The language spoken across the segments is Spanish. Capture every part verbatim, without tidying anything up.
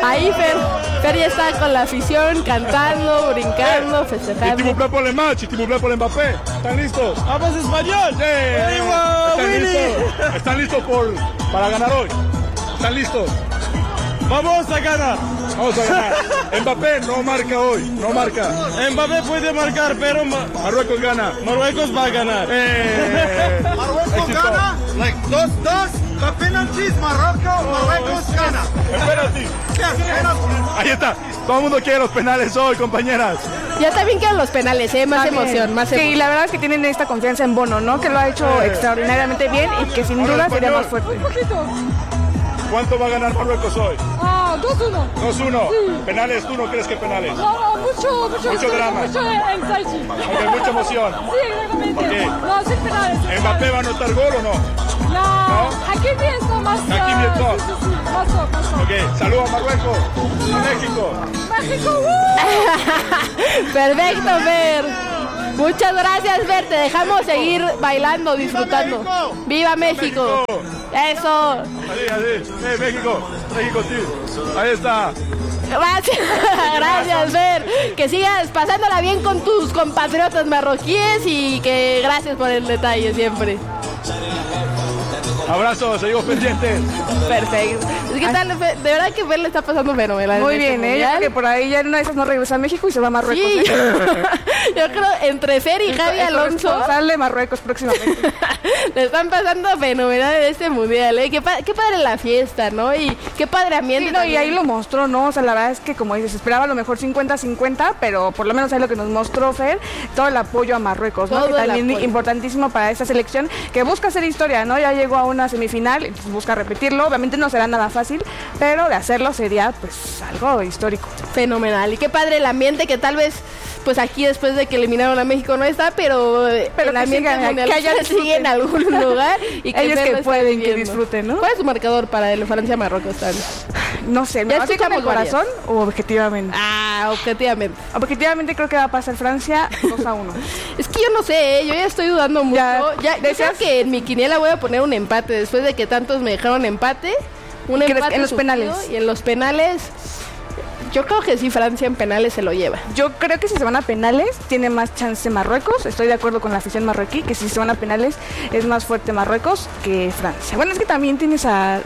Ahí Fer, Fer ya está con la afición, cantando, brincando, ¿Y festejando. tu plan por el match? ¿Y tu plan por el Mbappé? ¿Están listos? ¡Hablas español! Sí. ¿Están listos? ¿Están listos por, para ganar hoy? ¿Están listos? ¡Vamos a ganar! Vamos a ganar. Mbappé no marca hoy, no marca. Mbappé puede marcar, pero Ma- Marruecos gana. Marruecos va a ganar. Eh, Marruecos éxito. gana, like dos dos, la penaltis, Marruecos, Marruecos gana. Espérate. Ahí está. Todo el mundo quiere los penales hoy, compañeras. Ya también quedan los penales, ¿eh? Más También. emoción, más Sí, emoción. la verdad es que tienen esta confianza en Bono, ¿no? Que lo ha hecho Eh. extraordinariamente bien y que sin Habla duda sería español. más fuerte. ¿Cuánto va a ganar Marruecos hoy? Ah, dos uno. dos uno. ¿Penales? ¿Tú no crees que penales? No, no, mucho, mucho, Mucho drama. mucho anxiety. Ok, mucha emoción. Sí, exactamente. Ok. No, sin penales. sin ¿Mbappé penales. va a anotar gol o no? No, aquí está más. Aquí ah, bien top. sí, sí, sí, más top, más top. Ok, saludos a Marruecos. A México. México, ¡uh! Perfecto, Fer. Muchas gracias, Fer. Te dejamos seguir bailando, disfrutando. México! ¡Viva México! Eso. Así, así. Eh, México. México, sí. Ahí está. Gracias, gracias, Fer. Que sigas pasándola bien con tus compatriotas marroquíes y que gracias por el detalle siempre. Abrazos, seguimos pendientes. Perfecto. ¿Qué tal, Fer? De verdad que Fer le está pasando fenomenal. Muy en este bien, ¿eh? Yo mundial. creo que por ahí ya en una de esas no regresa a México y se va a Marruecos. Sí. ¿eh? Yo creo entre Fer y Javi El Alonso corresponsal de Marruecos próximamente. le están pasando fenomenal en este mundial, ¿eh? Qué, pa- qué padre la fiesta, ¿no? Y qué padre ambiente. Sí, no, y también. ahí lo mostró, ¿no? O sea, la verdad es que, como dices, esperaba a lo mejor cincuenta cincuenta, pero por lo menos ahí lo que nos mostró Fer, todo el apoyo a Marruecos, ¿no? Todo Que el también apoyo. importantísimo para esta selección que busca hacer historia, ¿no? Ya llegó a una semifinal, entonces busca repetirlo. Obviamente no será nada fácil, pero de hacerlo sería, pues, algo histórico. Fenomenal. Y qué padre el ambiente que tal vez, pues aquí después de que eliminaron a México no está, pero, Pero el que ambiente sigan, mundial que haya sigue en algún lugar. Y que Ellos Fer que lo está pueden, que viviendo. disfruten, ¿no? ¿Cuál es tu marcador para el Francia-Marruecos? Tan? No sé, ¿me Ya vas a ir con el escuchamos varias. corazón o objetivamente? Ah, objetivamente. Objetivamente creo que va a pasar Francia dos a uno. Es que yo no sé, ¿eh? Yo ya estoy dudando mucho. Ya, Ya, yo ¿deseas? creo que en mi quiniela voy a poner un empate. Después de que tantos me dejaron empate, un ¿Crees empate en los sufrido, penales? Y en los penales, yo creo que sí, Francia en penales se lo lleva. Yo creo que si se van a penales tiene más chance Marruecos. Estoy de acuerdo con la afición marroquí que si se van a penales es más fuerte Marruecos que Francia. Bueno, es que también tienes a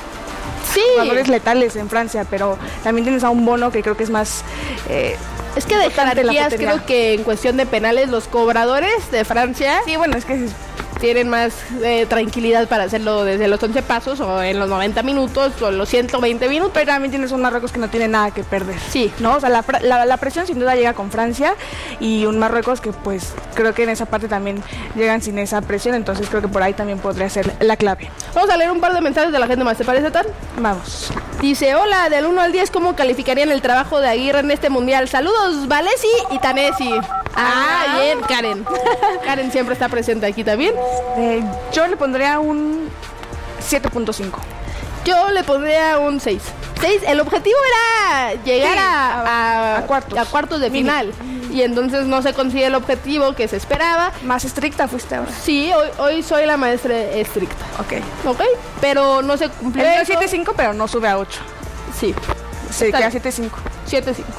Sí, jugadores letales en Francia, pero también tienes a un Bono que creo que es más... eh, es que de importante la jerarquías portería. creo que en cuestión de penales los cobradores de Francia sí, bueno, es que tienen más eh, tranquilidad para hacerlo desde los once pasos o en los noventa minutos o en los ciento veinte minutos. pero también tienes un Marruecos que no tiene nada que perder. Sí. ¿No? O sea, la, fra- la, la presión sin duda llega con Francia y un Marruecos que pues creo que en esa parte también llegan sin esa presión, entonces creo que por ahí también podría ser la clave. Vamos a leer un par de mensajes de la gente más, ¿te parece, Tan? Vamos. Dice, hola, del uno al diez, ¿cómo calificarían el trabajo de Aguirre en este mundial? Saludos, Valesi y Tanesi. Ah, bien, Karen. Karen siempre está presente aquí también. Eh, yo le pondría un siete punto cinco. Yo le pondría un seis. seis, el objetivo era llegar Sí, a, a- a cuartos. a cuartos de Mínimo. final. Y entonces no se consigue el objetivo que se esperaba. Más estricta fuiste ahora. Sí, hoy, hoy soy la maestra estricta. Ok. ¿Ok? Pero no se cumplió. El eso. siete cinco, pero no sube a ocho. Sí, Se Está queda bien. siete cinco. siete cinco.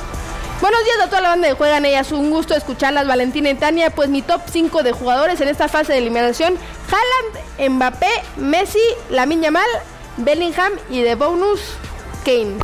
Buenos días a toda la banda de Juegan Ellas, un gusto escucharlas, Valentina y Tania. Pues mi top cinco de jugadores en esta fase de eliminación: Haaland, Mbappé, Messi, Lamine Yamal, Bellingham y de bonus, Kane.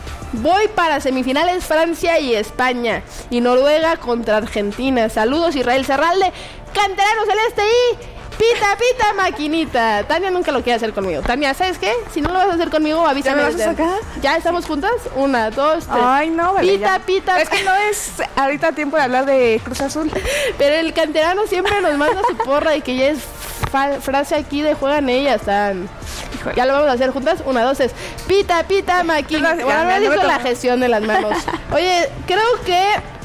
Voy para semifinales Francia y España y Noruega contra Argentina. Saludos, Israel Serralde, Canterano Celeste y pita, pita, maquinita. Tania nunca lo quiere hacer conmigo. Tania, ¿sabes qué? Si no lo vas a hacer conmigo, avísame. ¿Ya me vas a desde- sacar? ¿Ya estamos juntas? Una, dos, tres. Ay, no, vale. Pita, ya. pita. Es que no es ahorita tiempo de hablar de Cruz Azul. Pero el canterano siempre nos manda su porra y que ya es fa- frase aquí de Juegan Ellas. Tan... Híjole. Ya lo vamos a hacer juntas. Una, dos, es pita, pita, maquinita. Ya, Bueno, ya, ahora ya me hizo la tocó. gestión de las manos. Oye, creo que...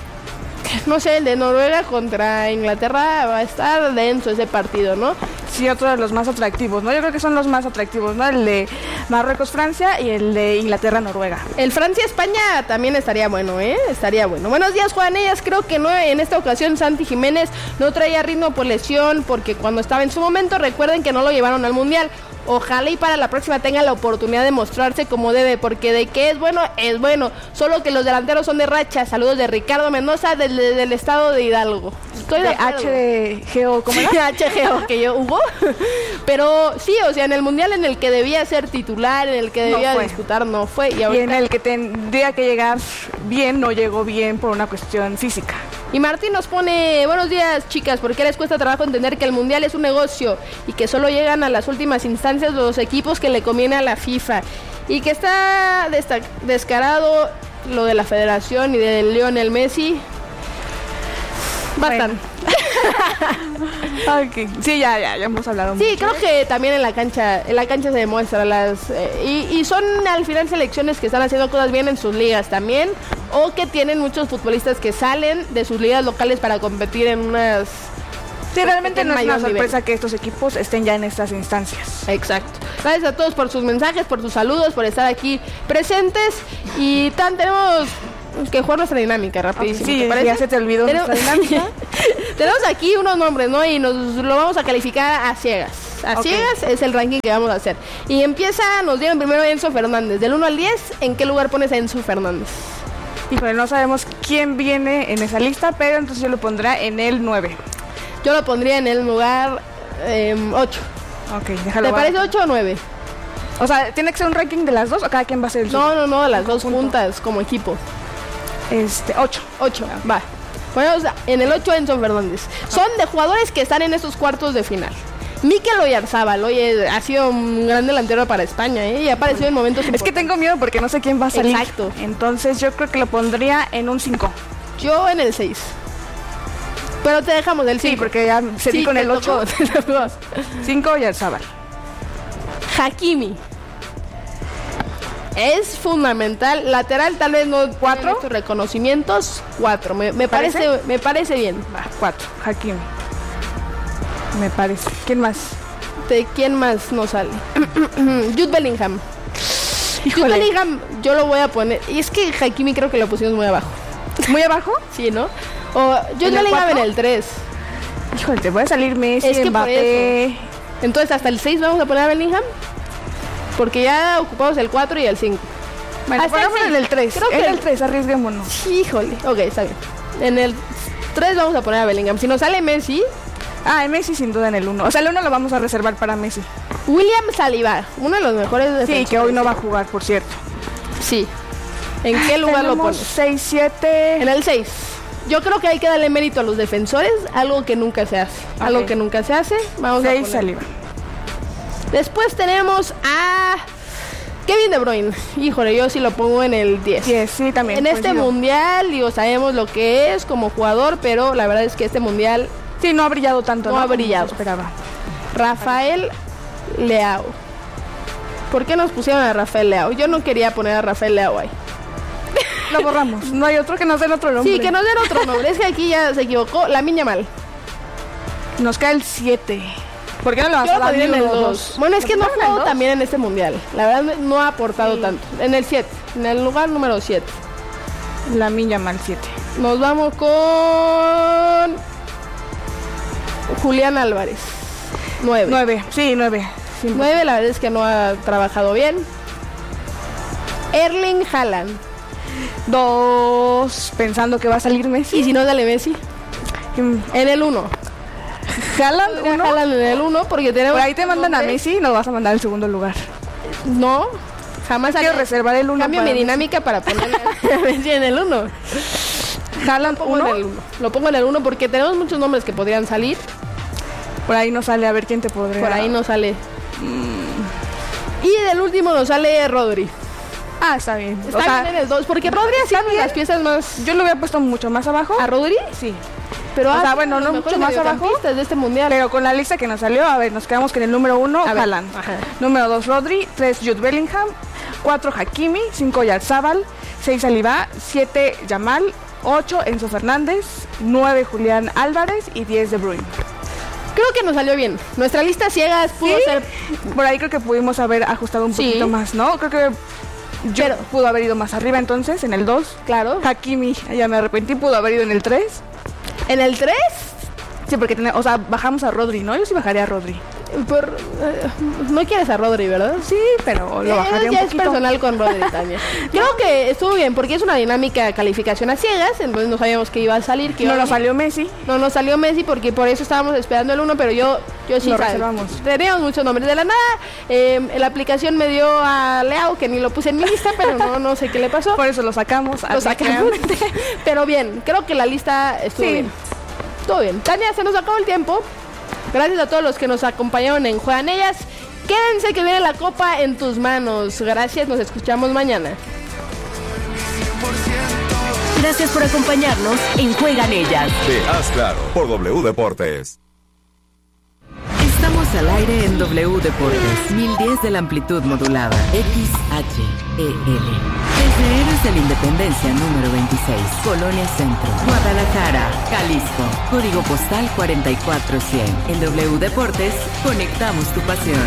No sé, el de Noruega contra Inglaterra va a estar denso ese partido, ¿no? Sí, otro de los más atractivos, ¿no? Yo creo que son los más atractivos, ¿no? El de Marruecos-Francia y el de Inglaterra-Noruega. El Francia-España también estaría bueno, ¿eh? Estaría bueno. Buenos días, Juan. Ellas creo que no, en esta ocasión Santi Jiménez no traía ritmo por lesión, porque cuando estaba en su momento, recuerden que no lo llevaron al Mundial. Ojalá y para la próxima tenga la oportunidad de mostrarse como debe, porque de que es bueno, es bueno. Solo que los delanteros son de racha. Saludos de Ricardo Mendoza del, del estado de Hidalgo. Estoy de, de H de Geo, ¿cómo era? H Geo, que yo hubo. Pero sí, o sea, en el mundial en el que debía ser titular, en el que debía no disputar, no fue. Y, y ahorita... en el que tendría que llegar bien, no llegó bien por una cuestión física. Y Martín nos pone, buenos días chicas, ¿por qué les cuesta trabajo entender que el mundial es un negocio y que solo llegan a las últimas instancias los equipos que le conviene a la FIFA? Y que está desta- descarado lo de la federación y de Lionel Messi. Bastante. Bueno. Okay. Sí, ya, ya, ya hemos hablado Sí, mucho. creo que también en la cancha, en la cancha se demuestra las eh, y, y son al final selecciones que están haciendo cosas bien en sus ligas también, o que tienen muchos futbolistas que salen de sus ligas locales para competir en unas. Sí, realmente no es una mayor sorpresa nivel. que estos equipos estén ya en estas instancias. Exacto. Gracias a todos por sus mensajes, por sus saludos, por estar aquí presentes. Y tan tenemos que jugar nuestra dinámica rapidísimo. Sí, ¿te parece? ya se te olvidó Tenemos- nuestra dinámica. Tenemos aquí unos nombres, ¿no? Y nos lo vamos a calificar a ciegas. A Ok. ciegas es el ranking que vamos a hacer. Y empieza, nos dieron primero Enzo Fernández. Del uno al diez, ¿en qué lugar pones a Enzo Fernández? Híjole, no sabemos quién viene en esa lista, pero entonces yo lo pondré en el nueve. Yo lo pondría en el lugar ocho. Ok, déjalo. ¿Te va. parece ocho o nueve? O sea, ¿tiene que ser un ranking de las dos o cada quien va a ser el No, suyo? no, no, las dos Conjunto. juntas como equipo. Este, ocho. ocho, va. Ponemos en el ocho Enzo Fernández. Son de jugadores que están en estos cuartos de final. Mikel Oyarzábal, oye, ha sido un gran delantero para España, ¿eh? Y ha aparecido en momentos Es que tengo miedo porque no sé quién va a salir. Exacto. Entonces yo creo que lo pondría en un cinco. Yo en el seis. Pero te dejamos el Sí, cinco. porque ya se di con te el ocho. tocó, te tocó. cinco y el Zabal. Hakimi. Es fundamental. Lateral tal vez no ¿Cuatro? tiene muchos reconocimientos. Cuatro. Me, me ¿Parece? parece, me parece bien. Va, cuatro. Hakimi. Me parece. ¿Quién más? ¿De quién más nos sale? Jude Bellingham. Jude Híjole. Bellingham yo lo voy a poner. Y es que Hakimi creo que lo pusimos muy abajo. ¿Muy abajo? Sí, ¿no? O Jude ¿En el Bellingham en cuatro? el tres. Híjole, te puede salir Messi, Es que por Mbappé. Entonces hasta el seis vamos a poner a Bellingham. Porque ya ocupamos el cuatro y el cinco. Bueno, Hasta el pongámoslo en seis. el tres. Creo En que el tres, arriesguémonos. Híjole. Ok, está bien. En el tres vamos a poner a Bellingham. Si nos sale Messi, Ah, Messi sin duda en el uno. O sea, el uno lo vamos a reservar para Messi. William Saliba, uno de los mejores Sí, defensores. que hoy no va a jugar, por cierto. Sí. ¿En qué lugar lo Tenemos pones? seis, siete. En el seis. Yo creo que hay que darle mérito a los defensores, algo que nunca se hace. Algo Ok. que nunca se hace. Vamos a seis, poner. Saliba. Después tenemos a Kevin De Bruyne. Híjole, yo sí lo pongo en el diez. diez, sí, también. En este coincido. mundial, digo, sabemos lo que es como jugador, pero la verdad es que este mundial, Sí, no ha brillado tanto. No No, ha Como brillado. se esperaba. Rafael Leao. ¿Por qué nos pusieron a Rafael Leao? Yo no quería poner a Rafael Leao ahí. Lo borramos. No hay otro que nos den otro nombre. Sí, que nos den otro nombre. Es que aquí ya se equivocó. Lamine Yamal. Nos queda el siete. ¿Por qué no lo vas Yo a lo dar pondría en el uno, dos. Bueno, es que no ha ¿Lo ponen en jugado dos? también en este mundial. La verdad no ha aportado Sí. tanto. En el siete. En el lugar número siete. La Minya mal siete. Nos vamos con Julián Álvarez. nueve. nueve. Sí, nueve. Sí, nueve, la verdad es que no ha trabajado bien. Erling Haaland. Dos. Pensando que va a salir Messi. Y si no sale Messi. Mm, En el uno. Haaland, uno. Haaland en el uno porque tenemos... Por ahí te mandan a nombres. Messi y nos vas a mandar al segundo lugar. No. Jamás Quiero haré- reservar el uno Cambio para mi Messi. dinámica para ponerle a Messi en el uno. Haaland, Pongo uno. en el uno. Lo pongo en el uno porque tenemos muchos nombres que podrían salir. Por ahí no sale, a ver quién te podría. Por ahí no sale. Y del último nos sale Rodri. Ah, está bien. Está o sea, bien en el dos porque Rodri ha sido bien. las piezas más... yo lo hubiera puesto mucho más abajo. ¿A Rodri? Sí. Pero O ha sea, sido bueno, de los no mejores mucho más abajo. mediocampistas de este mundial. Pero con la lista que nos salió, a ver, nos quedamos con el número uno, A ver, Haaland. ajá. Número dos, Rodri. Tres, Jude Bellingham. Cuatro, Hakimi. Cinco, Yarzábal. Seis, Saliba. Siete, Yamal. Ocho, Enzo Fernández. Nueve, Julián Álvarez. Y diez, De Bruyne. Creo que nos salió bien. Nuestra lista ciegas pudo Sí. ser... Por ahí creo que pudimos haber ajustado un Sí. poquito más, ¿no? Creo que yo Pero- pudo haber ido más arriba entonces, en el dos. Claro. Hakimi, ya me arrepentí, pudo haber ido en el tres. En el tres... Sí, porque, tiene- o sea, bajamos a Rodri, ¿no? Yo sí bajaría a Rodri. Por, eh, no quieres a Rodri, ¿verdad? Sí, pero lo Eh, bajaría un ya es poquito. personal con Rodri también. Creo que estuvo bien porque es una dinámica de calificación a ciegas, entonces no sabíamos que iba a salir. Que No iba a nos salió Messi. No nos salió Messi porque por eso estábamos esperando el uno, pero yo, yo sí Lo sabes, reservamos. teníamos muchos nombres de la nada. Eh, la aplicación me dio a Leao, que ni lo puse en mi lista, pero no, no sé qué le pasó. Por eso lo sacamos. Lo sacamos. Pero bien, creo que la lista estuvo Sí. bien. Estuvo bien. Tania, se nos acabó el tiempo. Gracias a todos los que nos acompañaron en Juegan Ellas. Quédense que viene la copa en tus manos. Gracias, nos escuchamos mañana. Gracias por acompañarnos en Juegan Ellas. De Haz Claro por W Deportes. Estamos al aire en W Deportes, mil diez de la amplitud modulada, X H E L. Desde Héroes de la Independencia número veintiséis, Colonia Centro, Guadalajara, Jalisco, código postal cuarenta y cuatro cien. En W Deportes, conectamos tu pasión.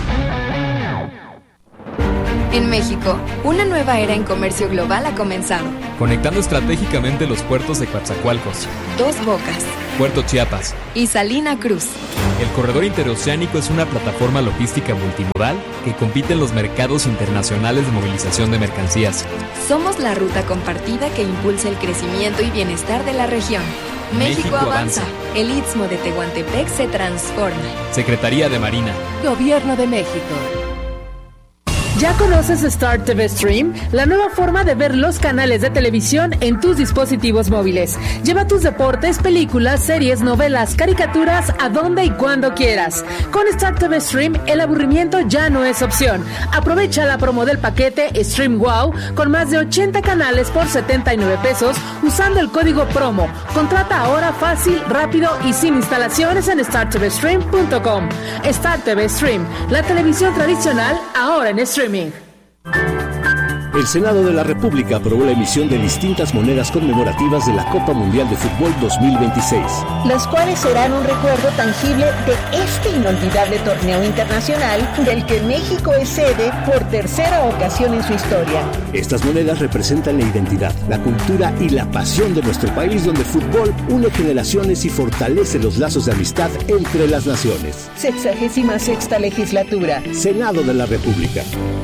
En México, una nueva era en comercio global ha comenzado. Conectando estratégicamente los puertos de Coatzacoalcos, Dos Bocas Puerto Chiapas y Salina Cruz. El corredor interoceánico es una plataforma logística multimodal que compite en los mercados internacionales de movilización de mercancías. Somos la ruta compartida que impulsa el crecimiento y bienestar de la región. México, México avanza. avanza. El Istmo de Tehuantepec se transforma. Secretaría de Marina. Gobierno de México. ¿Ya conoces Star T V Stream? La nueva forma de ver los canales de televisión en tus dispositivos móviles. Lleva tus deportes, películas, series, novelas, caricaturas a donde y cuando quieras. Con Star T V Stream, el aburrimiento ya no es opción. Aprovecha la promo del paquete Stream Wow con más de ochenta canales por setenta y nueve pesos usando el código promo. Contrata ahora fácil, rápido y sin instalaciones en star t v stream punto com. Star T V Stream, la televisión tradicional ahora en streaming. El Senado de la República aprobó la emisión de distintas monedas conmemorativas de la Copa Mundial de Fútbol dos mil veintiséis. Las cuales serán un recuerdo tangible de este inolvidable torneo internacional del que México es sede por tercera ocasión en su historia. Estas monedas representan la identidad, la cultura y la pasión de nuestro país, donde el fútbol une generaciones y fortalece los lazos de amistad entre las naciones. Sexagésima sexta legislatura. Senado de la República.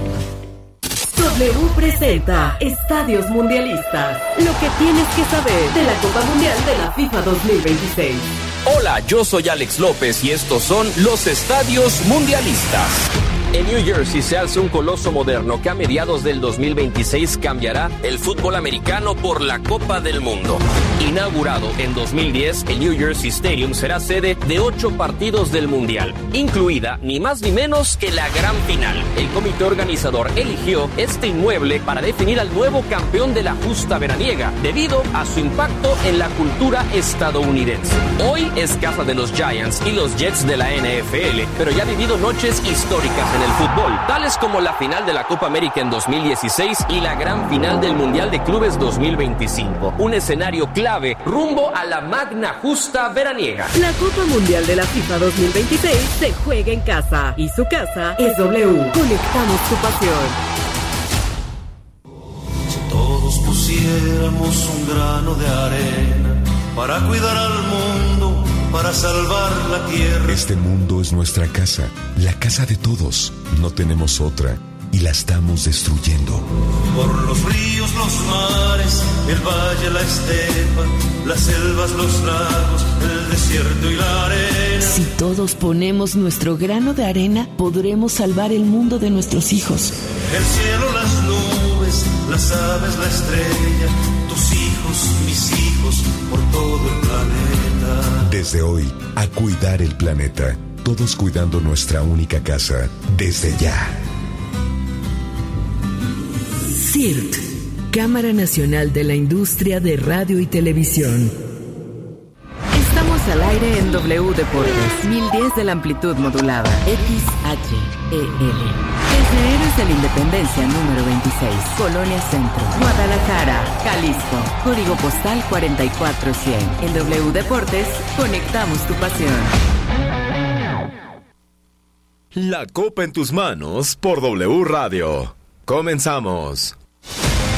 W presenta Estadios Mundialistas. Lo que tienes que saber de la Copa Mundial de la FIFA dos mil veintiséis. Hola, yo soy Alex López y estos son los Estadios Mundialistas. En New Jersey se alza un coloso moderno que a mediados del dos mil veintiséis cambiará el fútbol americano por la Copa del Mundo. Inaugurado en dos mil diez, el New Jersey Stadium será sede de ocho partidos del Mundial, incluida ni más ni menos que la gran final. El comité organizador eligió este inmueble para definir al nuevo campeón de la justa veraniega, debido a su impacto en la cultura estadounidense. Hoy es casa de los Giants y los Jets de la N F L, pero ya ha vivido noches históricas en el fútbol, tales como la final de la Copa América en dos mil dieciséis y la gran final del Mundial de Clubes dos mil veinticinco. Un escenario clave rumbo a la magna justa veraniega. La Copa Mundial de la FIFA dos mil veintiséis se juega en casa y su casa es W. Conectamos tu pasión. Si todos pusiéramos un grano de arena para cuidar al mundo, para salvar la tierra. Este mundo es nuestra casa, la casa de todos. No tenemos otra y la estamos destruyendo. Por los ríos, los mares, el valle, la estepa, las selvas, los lagos, el desierto y la arena. Si todos ponemos nuestro grano de arena, podremos salvar el mundo de nuestros hijos. El cielo, las nubes, las aves, la estrella, tus hijos, mis hijos, por todo el planeta. Desde hoy, a cuidar el planeta. Todos cuidando nuestra única casa. Desde ya. C I R T, Cámara Nacional de la Industria de Radio y Televisión. Estamos al aire en W Deportes, mil diez de la amplitud modulada, X H E L. Desde Héroes de la Independencia número veintiséis, Colonia Centro, Guadalajara, Jalisco, código postal cuarenta y cuatro cien. En W Deportes, conectamos tu pasión. La Copa en tus manos por W Radio. Comenzamos.